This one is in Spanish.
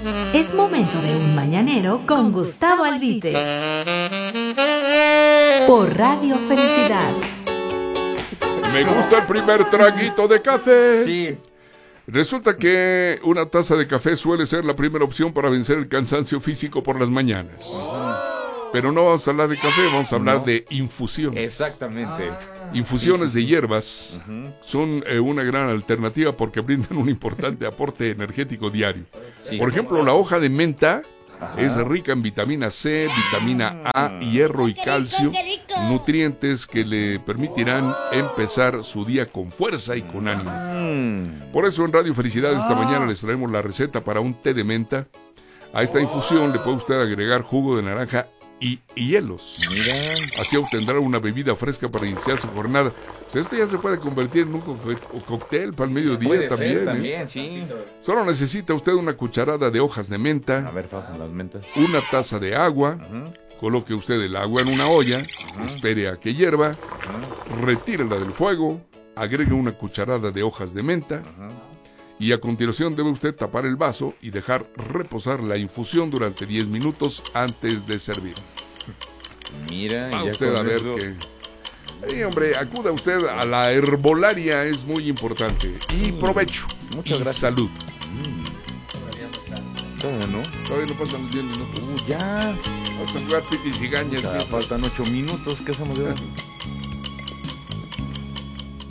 Es momento de un mañanero con Gustavo Albite. Por Radio Felicidad. Me gusta el primer traguito de café. Sí. Resulta que una taza de café suele ser la primera opción para vencer el cansancio físico por las mañanas. Pero no vamos a hablar de café, vamos a hablar de infusiones. Exactamente. Infusiones de hierbas son una gran alternativa porque brindan un importante aporte energético diario. Sí. Por ejemplo, la hoja de menta es rica en vitamina C, vitamina A, hierro y calcio, nutrientes que le permitirán empezar su día con fuerza y con ánimo. Por eso en Radio Felicidad esta mañana les traemos la receta para un té de menta. A esta infusión le puede usted agregar jugo de naranja y hielos. Mira. Así obtendrá una bebida fresca para iniciar su jornada. Pues este ya se puede convertir en un cóctel para el mediodía. Puede también. ser, también, sí. Solo necesita usted una cucharada de hojas de menta, A ver, fajan las mentas. una taza de agua, coloque usted el agua en una olla, espere a que hierva, retírela del fuego, agregue una cucharada de hojas de menta y a continuación debe usted tapar el vaso y dejar reposar la infusión durante 10 minutos antes de servir. Mira, Va y ya usted con a ver eso- que... Sí, hombre, acuda usted a la herbolaria, es muy importante. Y provecho. Muchas y gracias. salud. Todavía no. Todavía no pasan los 10 minutos. Ya. Vamos a jugar pipis y gañas. Ya mientras. faltan 8 minutos. ¿Qué hacemos ya?